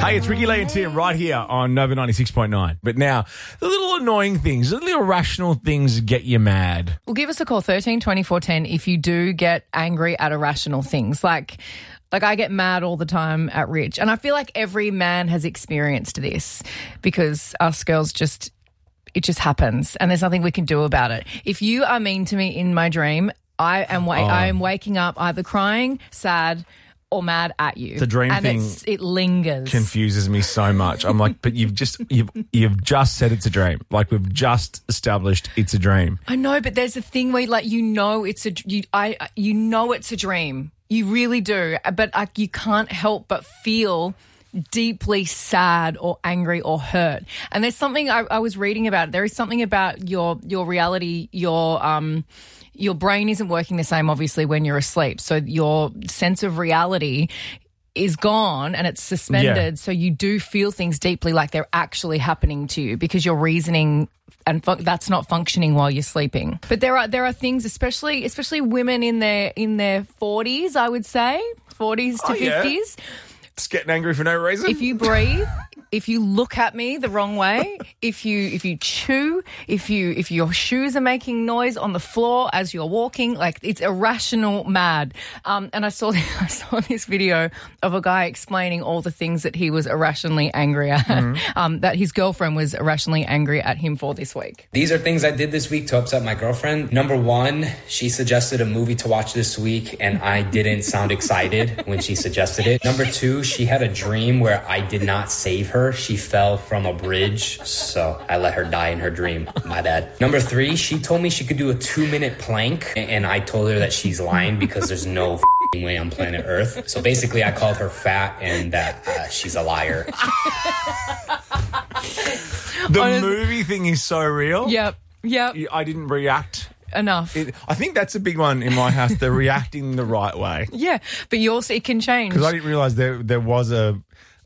Hey, it's Ricky Lee and Tim right here on Nova 96.9. But now, the little annoying things, the little irrational things get you mad. Well, give us a call, 13 24 10, if you do get angry at irrational things. Like I get mad all the time at Rich. And I feel like every man has experienced this because us girls it just happens and there's nothing we can do about it. If you are mean to me in my dream, I am waking up either crying, sad, or mad at you. The dream thing it lingers. Confuses me so much. I'm like, but you've just said it's a dream. Like we've just established it's a dream. I know, but there's a thing where you know it's a dream. You really do, but you can't help but feel deeply sad or angry or hurt. And there's something I was reading about. There is something about your reality, your brain isn't working the same, obviously, when you're asleep. So your sense of reality is gone and it's suspended. Yeah. So you do feel things deeply like they're actually happening to you because your reasoning and that's not functioning while you're sleeping. But there are things, especially women in their 40s, I would say, 40s to 50s. Just getting angry for no reason. If you breathe, if you look at me the wrong way, if you chew, if your shoes are making noise on the floor as you're walking, like it's irrational mad. And I saw this video of a guy explaining all the things that he was irrationally angry at, that his girlfriend was irrationally angry at him for this week. These are things I did this week to upset my girlfriend. Number one, she suggested a movie to watch this week and I didn't sound excited when she suggested it. Number two, she had a dream where I did not save her. She fell from a bridge, so I let her die in her dream. My bad. Number three, she told me she could do a 2-minute plank, and I told her that she's lying because there's no way on planet Earth. So basically, I called her fat and that she's a liar. The movie thing is so real. Yep. I didn't react enough. I think that's a big one in my house, the reacting the right way. Yeah, but it can change. Because I didn't realise there was the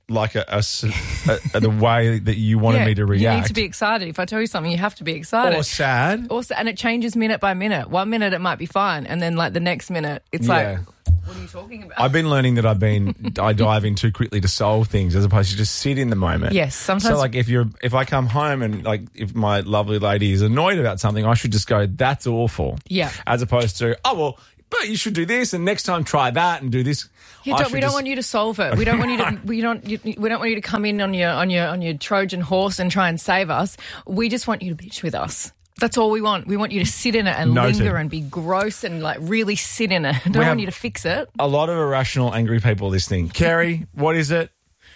way that you wanted me to react. You need to be excited. If I tell you something, you have to be excited. Or sad. And it changes minute by minute. 1 minute it might be fine, and then the next minute it's like, what are you talking about? I've been learning that I dive in too quickly to solve things as opposed to just sit in the moment. Yes, sometimes. So if I come home and if my lovely lady is annoyed about something, I should just go, that's awful. Yeah. As opposed to, but you should do this and next time try that and do this. We don't want you to solve it. We don't want you to. We don't want you to come in on your Trojan horse and try and save us. We just want you to bitch with us. That's all we want. We want you to sit in it and linger and be gross and really sit in it. I don't want you to fix it. A lot of irrational, angry people listening. Carrie, what is it?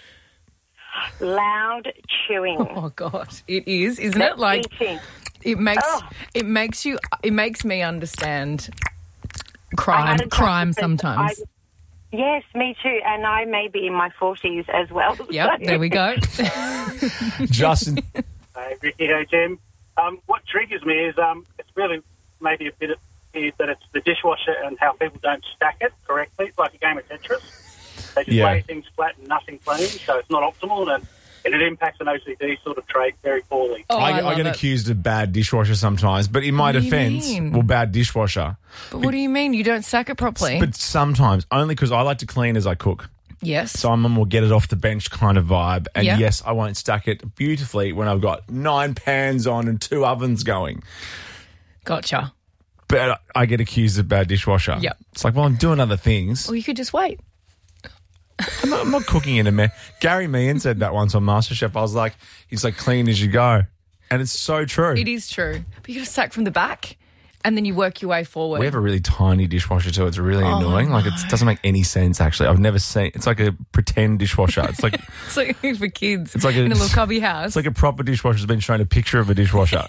Loud chewing. Oh God, it is, isn't it? Like eating. It makes me understand crime sometimes. Yes, me too. And I may be in my 40s as well. Yep, there we go. Justin. Hey, Ricky. Hey, Jim. What triggers me is it's really maybe a bit of that it's the dishwasher and how people don't stack it correctly. It's like a game of Tetris. They just lay things flat and nothing clean, so it's not optimal, and it impacts an OCD sort of trait very poorly. Oh, I get accused of bad dishwasher sometimes, but in my defence, bad dishwasher. But what do you mean? You don't stack it properly? But sometimes, only because I like to clean as I cook. Yes. So I'm a more get it off the bench kind of vibe. And yes, I won't stack it beautifully when I've got 9 pans on and 2 ovens going. Gotcha. But I get accused of bad dishwasher. Yep. It's like, well, I'm doing other things. Well, you could just wait. I'm not cooking in a mess. Gary Meehan said that once on MasterChef. I was like, he's like, clean as you go. And it's so true. It is true. But you got to stack from the back and then you work your way forward. We have a really tiny dishwasher too. It's really annoying. No. Like it doesn't make any sense actually. I've never seen. It's like a pretend dishwasher. It's like it's like for kids. It's like in a little cubby house. It's like a proper dishwasher's been shown a picture of a dishwasher.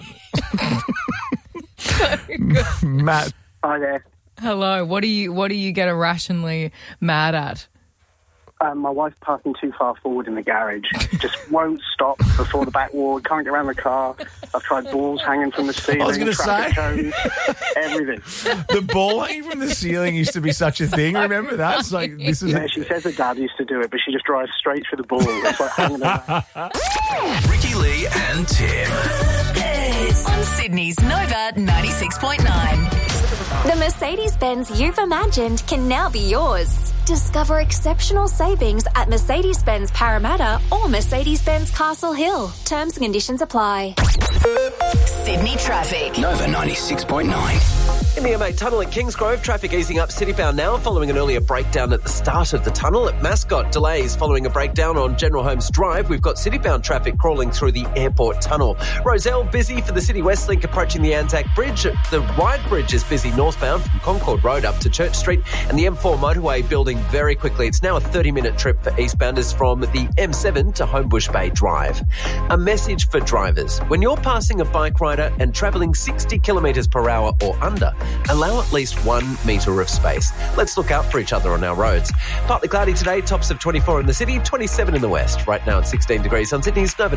Matt. Hi there. Hello. What do you get irrationally mad at? My wife's parking too far forward in the garage. Just won't stop before the back wall. Can't get around the car. I've tried balls hanging from the ceiling. I was going to say. Cones, everything. The ball hanging from the ceiling used to be such a thing. Remember that? It's like, this is she says her dad used to do it, but she just drives straight through the ball. It's like hanging around. Ricky Lee and Tim. On Sydney's Nova 96.9. The Mercedes-Benz you've imagined can now be yours. Discover exceptional savings at Mercedes-Benz Parramatta or Mercedes-Benz Castle Hill. Terms and conditions apply. Sydney traffic. Nova 96.9. In the M8 tunnel at Kingsgrove, traffic easing up citybound now following an earlier breakdown at the start of the tunnel. At Mascot, delays following a breakdown on General Holmes Drive. We've got citybound traffic crawling through the airport tunnel. Roselle, busy for the City West Link approaching the Anzac Bridge. The Ryde Bridge is busy northbound from Concord Road up to Church Street, and the M4 motorway building very quickly. It's now a 30-minute trip for eastbounders from the M7 to Homebush Bay Drive. A message for drivers. When you're passing a bike rider and travelling 60 kilometres per hour or under, allow at least 1 metre of space. Let's look out for each other on our roads. Partly cloudy today, tops of 24 in the city, 27 in the west. Right now at 16 degrees on Sydney's Nova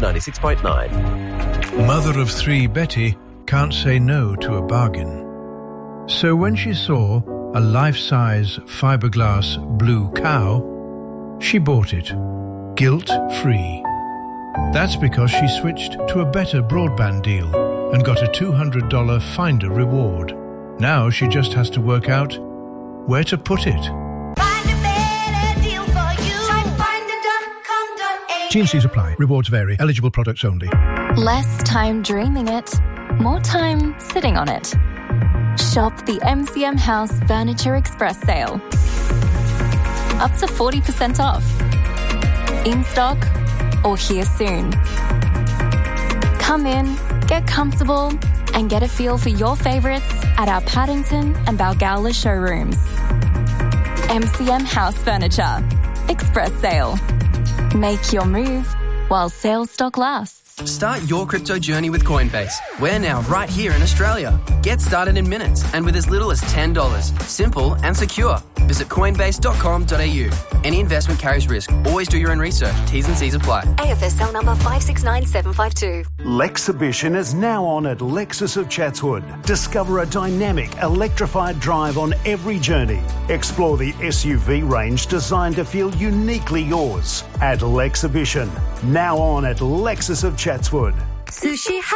96.9. Mother of 3 Betty can't say no to a bargain. So when she saw a life-size fiberglass blue cow, she bought it, guilt-free. That's because she switched to a better broadband deal and got a $200 Finder reward. Now she just has to work out where to put it. Find a better deal for you. Try finder.com.au. T&Cs apply. Rewards vary. Eligible products only. Less time dreaming it, more time sitting on it. Shop the MCM House Furniture Express sale. Up to 40% off. In stock or here soon. Come in, get comfortable, and get a feel for your favourites at our Paddington and Balgowlah showrooms. MCM House Furniture. Express sale. Make your move while sales stock lasts. Start your crypto journey with Coinbase. We're now right here in Australia. Get started in minutes and with as little as $10. Simple and secure. Visit coinbase.com.au. Any investment carries risk. Always do your own research. T's and C's apply. AFSL number 569752. Lexhibition is now on at Lexus of Chatswood. Discover a dynamic, electrified drive on every journey. Explore the SUV range designed to feel uniquely yours at Lexhibition. Now on at Lexus of Chatswood. Sushi